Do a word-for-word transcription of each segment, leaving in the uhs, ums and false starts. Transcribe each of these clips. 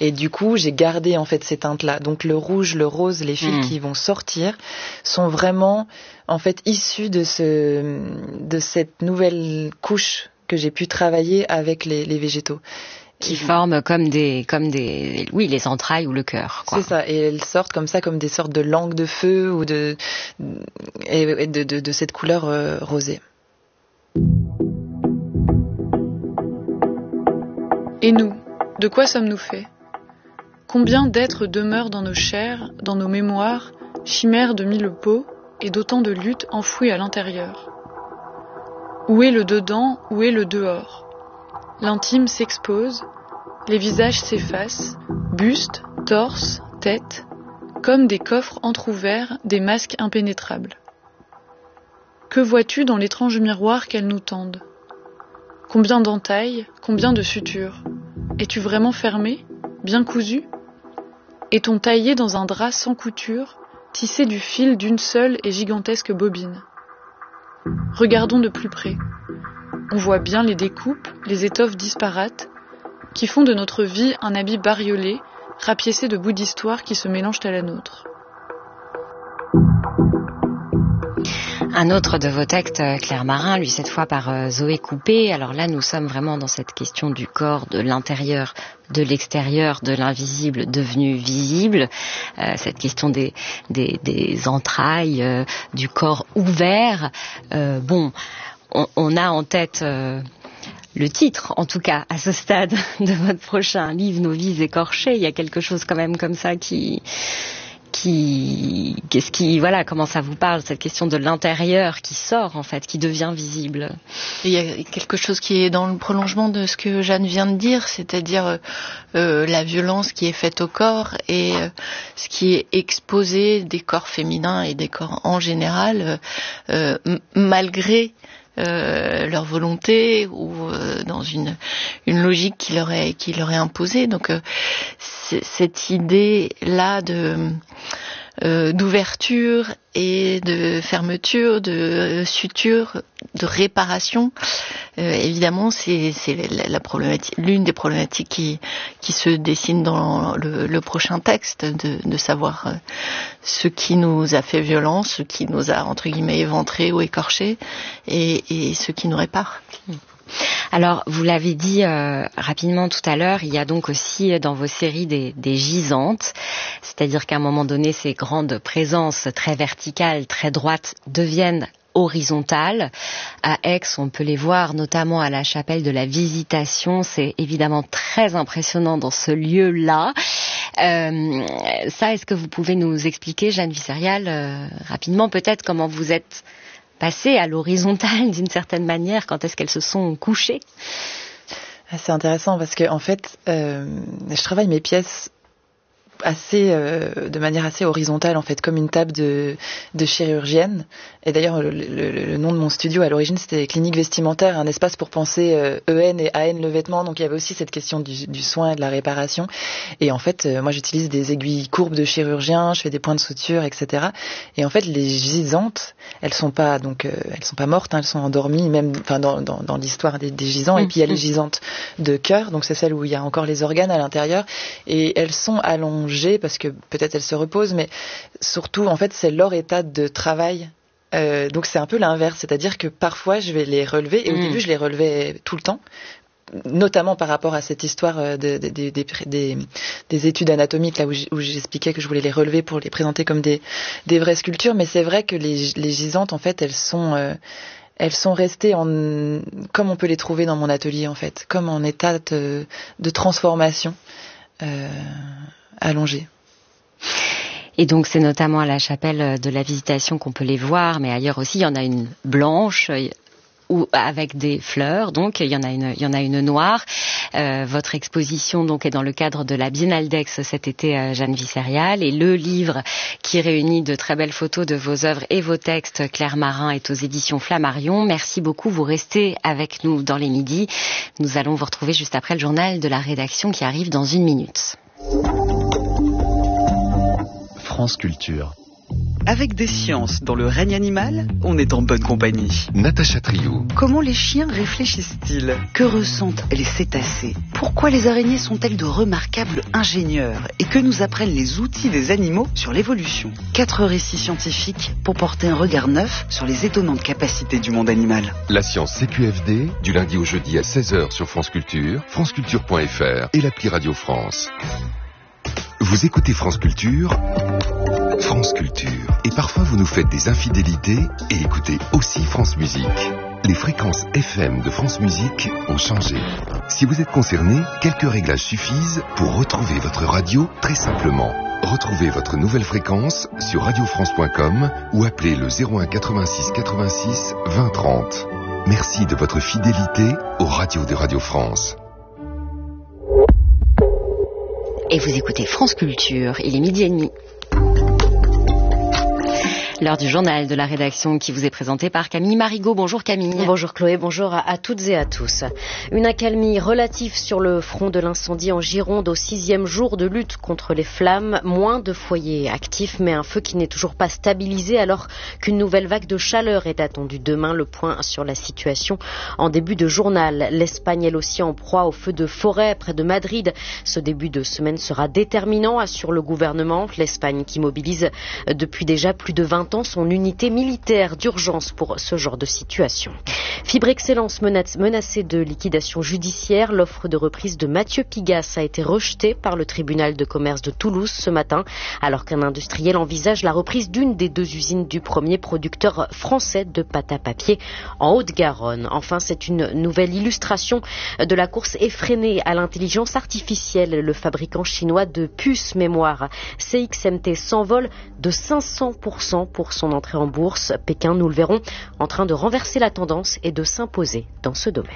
Et du coup, j'ai gardé en fait ces teintes-là. Donc le rouge, le rose, les fils mmh. qui vont sortir sont vraiment en fait issus de ce, de cette nouvelle couche que j'ai pu travailler avec les, les végétaux. Qui et forment comme des, comme des, oui, les entrailles ou le cœur, quoi. C'est ça. Et elles sortent comme ça, comme des sortes de langues de feu ou de, et de, de, de cette couleur euh, rosée. Et nous, de quoi sommes-nous faits ? Combien d'êtres demeurent dans nos chairs, dans nos mémoires, chimères de mille peaux et d'autant de luttes enfouies à l'intérieur ? Où est le dedans, où est le dehors ? L'intime s'expose, les visages s'effacent, bustes, torses, têtes, comme des coffres entr'ouverts, des masques impénétrables. Que vois-tu dans l'étrange miroir qu'elles nous tendent ? Combien d'entailles, combien de sutures ? Es-tu vraiment fermé, bien cousu ? Est-on taillé dans un drap sans couture, tissé du fil d'une seule et gigantesque bobine ? Regardons de plus près. On voit bien les découpes, les étoffes disparates, qui font de notre vie un habit bariolé, rapiécé de bouts d'histoire qui se mélangent à la nôtre. Un autre de vos textes, Claire Marin, lui cette fois par Zoé Coupé. Alors là, nous sommes vraiment dans cette question du corps, de l'intérieur, de l'extérieur, de l'invisible devenu visible. Euh, cette question des, des, des entrailles, euh, du corps ouvert. Euh, bon, on, on a en tête... Euh, le titre, en tout cas, à ce stade de votre prochain livre, Nos vies écorchées. Il y a quelque chose quand même comme ça qui... qui, qu'est-ce qui, voilà, comment ça vous parle, cette question de l'intérieur qui sort, en fait, qui devient visible. Il y a quelque chose qui est dans le prolongement de ce que Jeanne vient de dire, c'est-à-dire euh, la violence qui est faite au corps et euh, ce qui est exposé des corps féminins et des corps en général, euh, m- malgré Euh, leur volonté ou euh, dans une une logique qui leur est qui leur est imposée. Donc euh, cette idée là de euh, d'ouverture et de fermeture, de suture, de réparation, euh, évidemment c'est c'est la, la problématique, l'une des problématiques qui qui se dessine dans le, le prochain texte, de de savoir euh, ce qui nous a fait violence, ce qui nous a entre guillemets éventrés ou écorchés, et, et ce qui nous répare. Alors, vous l'avez dit euh, rapidement tout à l'heure, il y a donc aussi dans vos séries des, des gisantes, c'est-à-dire qu'à un moment donné, ces grandes présences très verticales, très droites deviennent horizontales. À Aix, on peut les voir notamment à la chapelle de la Visitation. C'est évidemment très impressionnant dans ce lieu-là. Euh, ça, est-ce que vous pouvez nous expliquer, Jeanne Visserial, euh, rapidement peut-être comment vous êtes passée à l'horizontale d'une certaine manière, quand est-ce qu'elles se sont couchées ? C'est intéressant parce que en fait, euh, je travaille mes pièces assez euh, de manière assez horizontale en fait, comme une table de de chirurgienne. Et d'ailleurs le, le, le nom de mon studio à l'origine c'était Clinique Vestimentaire, un espace pour penser euh, E N et A N le vêtement. Donc il y avait aussi cette question du, du soin et de la réparation. Et en fait euh, moi j'utilise des aiguilles courbes de chirurgien, je fais des points de suture, et cetera. Et en fait les gisantes, elles sont pas donc euh, elles sont pas mortes, hein, elles sont endormies même, enfin dans dans, dans l'histoire des, des gisants. Mmh. Et puis il y a les gisantes de cœur, donc c'est celles où il y a encore les organes à l'intérieur, et elles sont allongées parce que peut-être elles se reposent, mais surtout en fait c'est leur état de travail. Euh, donc c'est un peu l'inverse, c'est-à-dire que parfois je vais les relever, et au mmh. début je les relevais tout le temps, notamment par rapport à cette histoire de, de, de, de, des, des études anatomiques là où j'expliquais que je voulais les relever pour les présenter comme des, des vraies sculptures. Mais c'est vrai que les, les gisantes en fait elles sont euh, elles sont restées en, comme on peut les trouver dans mon atelier en fait, comme en état de, de transformation euh, allongée. Et donc c'est notamment à la chapelle de la Visitation qu'on peut les voir, mais ailleurs aussi il y en a une blanche ou avec des fleurs, donc il y en a une, il y en a une noire. Euh, votre exposition donc est dans le cadre de la Biennale d'Aix cet été, euh, Jeanne Visserial, et le livre qui réunit de très belles photos de vos œuvres et vos textes, Claire Marin, est aux éditions Flammarion. Merci beaucoup, vous restez avec nous dans les midis. Nous allons vous retrouver juste après le journal de la rédaction qui arrive dans une minute. France Culture. Avec des sciences dans le règne animal, on est en bonne compagnie. Natacha Triou. Comment les chiens réfléchissent-ils? Que ressentent les cétacés? Pourquoi les araignées sont-elles de remarquables ingénieurs? Et que nous apprennent les outils des animaux sur l'évolution? Quatre récits scientifiques pour porter un regard neuf sur les étonnantes capacités du monde animal. La science C Q F D, du lundi au jeudi à seize heures sur France Culture, franceculture point f r et l'appli Radio France. Vous écoutez France Culture, France Culture. Et parfois vous nous faites des infidélités et écoutez aussi France Musique. Les fréquences F M de France Musique ont changé. Si vous êtes concerné, quelques réglages suffisent pour retrouver votre radio très simplement. Retrouvez votre nouvelle fréquence sur radio france point com ou appelez le zéro un quatre-vingt-six quatre-vingt-six vingt trente. Merci de votre fidélité aux radios de Radio France. Et vous écoutez France Culture, il est midi et demi. L'heure du journal de la rédaction qui vous est présenté par Camille Marigot. Bonjour Camille. Bonjour Chloé, bonjour à, à toutes et à tous. Une accalmie relative sur le front de l'incendie en Gironde au sixième jour de lutte contre les flammes. Moins de foyers actifs, mais un feu qui n'est toujours pas stabilisé alors qu'une nouvelle vague de chaleur est attendue demain. Le point sur la situation en début de journal. L'Espagne, elle aussi, en proie au feu de forêt près de Madrid. Ce début de semaine sera déterminant, assure le gouvernement. L'Espagne qui mobilise depuis déjà plus de vingt ans son unité militaire d'urgence pour ce genre de situation. Fibre Excellence menacée de liquidation judiciaire. L'offre de reprise de Mathieu Pigasse a été rejetée par le tribunal de commerce de Toulouse ce matin, alors qu'un industriel envisage la reprise d'une des deux usines du premier producteur français de pâte à papier en Haute-Garonne. Enfin, c'est une nouvelle illustration de la course effrénée à l'intelligence artificielle. Le fabricant chinois de puces mémoire C X M T s'envole de cinq cents pour cent pour son entrée en bourse. Pékin, nous le verrons, en train de renverser la tendance et de s'imposer dans ce domaine.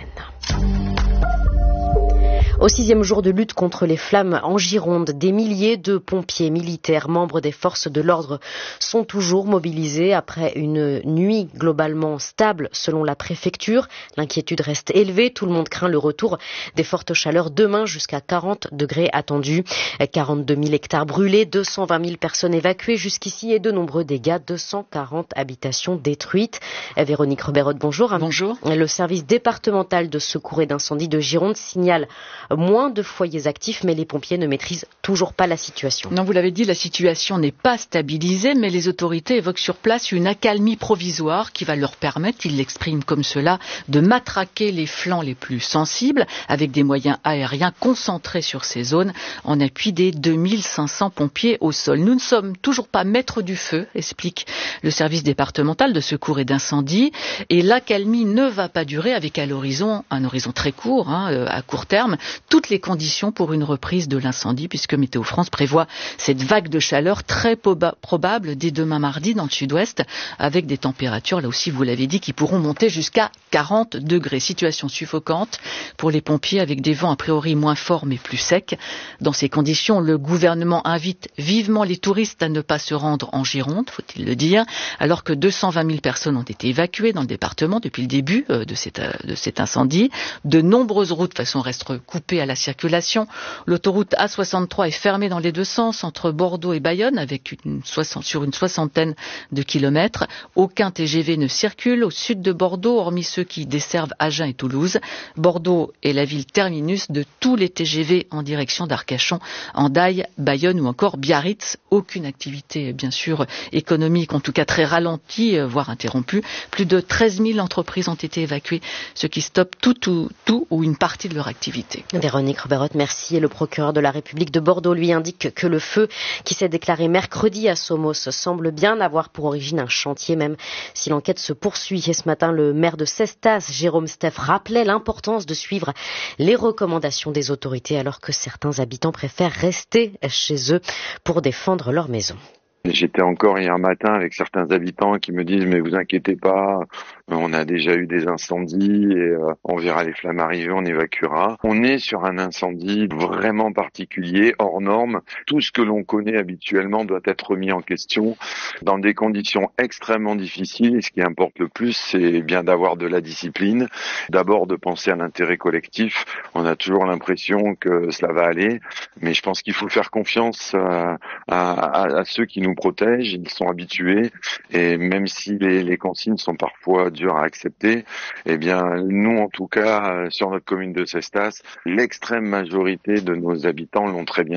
Au sixième jour de lutte contre les flammes en Gironde, des milliers de pompiers militaires, membres des forces de l'ordre, sont toujours mobilisés après une nuit globalement stable selon la préfecture. L'inquiétude reste élevée, tout le monde craint le retour des fortes chaleurs demain jusqu'à quarante degrés attendus. quarante-deux mille hectares brûlés, deux cent vingt mille personnes évacuées jusqu'ici et de nombreux dégâts, deux cent quarante habitations détruites. Véronique Reberotte, bonjour. Bonjour. Le service départemental de secours et d'incendie de Gironde signale moins de foyers actifs, mais les pompiers ne maîtrisent toujours pas la situation. Non, vous l'avez dit, la situation n'est pas stabilisée, mais les autorités évoquent sur place une accalmie provisoire qui va leur permettre, ils l'expriment comme cela, de matraquer les flancs les plus sensibles avec des moyens aériens concentrés sur ces zones en appui des deux mille cinq cents pompiers au sol. Nous ne sommes toujours pas maîtres du feu, explique le service départemental de secours et d'incendie, et l'accalmie ne va pas durer avec à l'horizon, un horizon très court, hein, à court terme, toutes les conditions pour une reprise de l'incendie, puisque Météo France prévoit cette vague de chaleur très proba- probable dès demain mardi dans le sud-ouest, avec des températures, là aussi vous l'avez dit, qui pourront monter jusqu'à quarante degrés. Situation suffocante pour les pompiers avec des vents a priori moins forts mais plus secs. Dans ces conditions, le gouvernement invite vivement les touristes à ne pas se rendre en Gironde, faut-il le dire, alors que deux cent vingt mille personnes ont été évacuées dans le département depuis le début de, cette, de cet incendie. De nombreuses routes, de toute façon, restent coupées à la circulation. L'autoroute A soixante-trois est fermée dans les deux sens entre Bordeaux et Bayonne avec une soixante, sur une soixantaine de kilomètres. Aucun T G V ne circule au sud de Bordeaux, hormis ceux qui desservent Agen et Toulouse. Bordeaux est la ville terminus de tous les T G V en direction d'Arcachon, Hendaye, Bayonne ou encore Biarritz. Aucune activité, bien sûr, économique, en tout cas très ralentie, voire interrompue. Plus de treize mille entreprises ont été évacuées, ce qui stoppe tout, tout, tout ou une partie de leur activité. Véronique Reberotte, merci. Et le procureur de la République de Bordeaux lui indique que le feu qui s'est déclaré mercredi à Somos semble bien avoir pour origine un chantier, même si l'enquête se poursuit. Et ce matin, le maire de Cestas, Jérôme Steff, rappelait l'importance de suivre les recommandations des autorités alors que certains habitants préfèrent rester chez eux pour défendre leur maison. J'étais encore hier matin avec certains habitants qui me disent « mais vous inquiétez pas, on a déjà eu des incendies et euh, on verra les flammes arriver, on évacuera ». On est sur un incendie vraiment particulier, hors norme. Tout ce que l'on connaît habituellement doit être remis en question dans des conditions extrêmement difficiles. Et ce qui importe le plus, c'est bien d'avoir de la discipline, d'abord de penser à l'intérêt collectif. On a toujours l'impression que cela va aller, mais je pense qu'il faut faire confiance à, à, à ceux qui nous nous protègent, ils sont habitués, et même si les, les consignes sont parfois dures à accepter, eh bien, nous, en tout cas, sur notre commune de Cestas, l'extrême majorité de nos habitants l'ont très bien